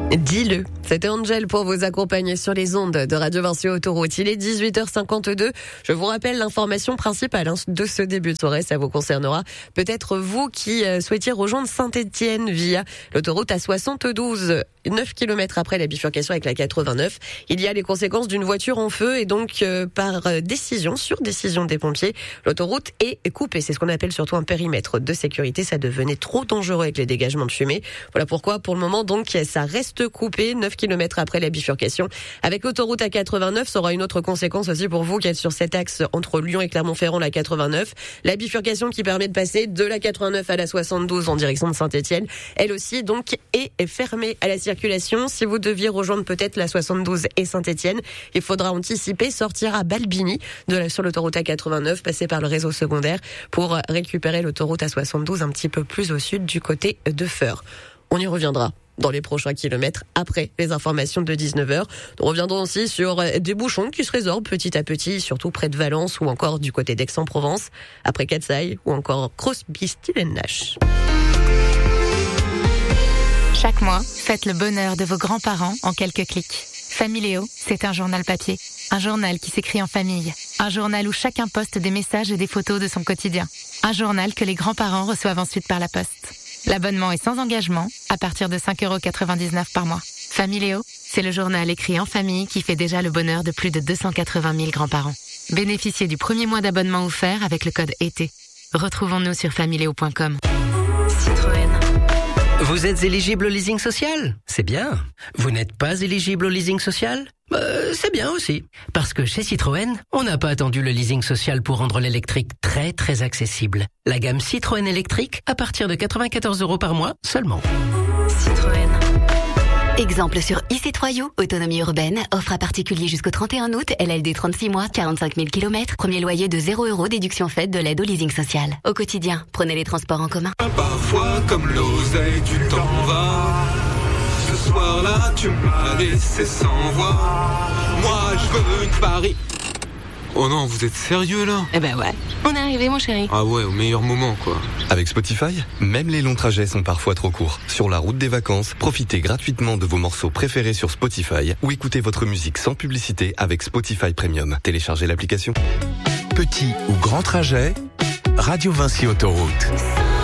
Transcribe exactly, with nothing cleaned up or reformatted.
Dis-le. C'était Angel pour vous accompagner sur les ondes de Radio Vinci Autoroute. Il est dix-huit heures cinquante-deux. Je vous rappelle l'information principale de ce début de soirée. Ça vous concernera peut-être vous qui souhaitiez rejoindre Saint-Étienne via l'autoroute A soixante-douze. neuf kilomètres après la bifurcation avec la quatre-vingt-neuf. Il y a les conséquences d'une voiture en feu et donc euh, par décision, sur décision des pompiers, l'autoroute est coupée. C'est ce qu'on appelle surtout un périmètre de sécurité. Ça devenait trop dangereux avec les dégagements de fumée. Voilà pourquoi pour le moment donc ça reste coupé neuf kilomètres après la bifurcation. Avec l'autoroute A quatre-vingt-neuf, ça aura une autre conséquence aussi pour vous qui êtes sur cet axe entre Lyon et Clermont-Ferrand, la quatre-vingt-neuf. La bifurcation qui permet de passer de la quatre-vingt-neuf à la soixante-douze en direction de Saint-Étienne, elle aussi donc est fermée à la circulation. Si vous deviez rejoindre peut-être la soixante-douze et Saint-Étienne, il faudra anticiper, sortir à Balbini de la, sur l'autoroute A quatre-vingt-neuf, passer par le réseau secondaire pour récupérer l'autoroute A soixante-douze un petit peu plus au sud du côté de Feur. On y reviendra dans les prochains kilomètres après les informations de dix-neuf heures. Nous reviendrons aussi sur des bouchons qui se résorbent petit à petit, surtout près de Valence ou encore du côté d'Aix-en-Provence, après Catsailles ou encore Crosby, Still and Nash. Chaque mois, faites le bonheur de vos grands-parents en quelques clics. Familéo, c'est un journal papier. Un journal qui s'écrit en famille. Un journal où chacun poste des messages et des photos de son quotidien. Un journal que les grands-parents reçoivent ensuite par la poste. L'abonnement est sans engagement, à partir de cinq euros quatre-vingt-dix-neuf par mois. Familéo, c'est le journal écrit en famille qui fait déjà le bonheur de plus de deux cent quatre-vingt mille grands-parents. Bénéficiez du premier mois d'abonnement offert avec le code été. Retrouvons-nous sur familéo point com. Citroën. Vous êtes éligible au leasing social ? C'est bien. Vous n'êtes pas éligible au leasing social ? Euh, c'est bien aussi. Parce que chez Citroën, on n'a pas attendu le leasing social pour rendre l'électrique très très accessible. La gamme Citroën électrique à partir de quatre-vingt-quatorze euros par mois seulement. Citroën. Exemple sur e-C trois U, autonomie urbaine, offre à particulier jusqu'au trente et un août, L L D trente-six mois, quarante-cinq mille kilomètres, premier loyer de zéro euros, déduction faite de l'aide au leasing social. Au quotidien, prenez les transports en commun. Parfois, comme l'oseille, tu t'en vas. Ce soir-là, tu m'as laissé sans voix. Moi, je veux une Paris. Oh non, vous êtes sérieux là ? Eh ben ouais, on est arrivé mon chéri. Ah ouais, au meilleur moment quoi. Avec Spotify, même les longs trajets sont parfois trop courts. Sur la route des vacances, profitez gratuitement de vos morceaux préférés sur Spotify ou écoutez votre musique sans publicité avec Spotify Premium. Téléchargez l'application. Petit ou grand trajet, Radio Vinci Autoroute.